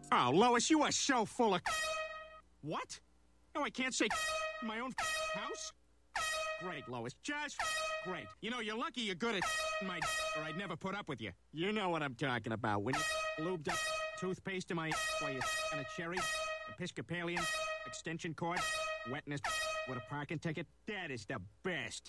Oh, Lois, you are so full of... What? No, I can't say in my own house? Great, Lois. Just great. You know, you're lucky you're good at my... or I'd never put up with you. You know what I'm talking about. When you lubed up toothpaste in my... while you on a cherry, Episcopalian, extension cord, wetness with a parking ticket. That is the best.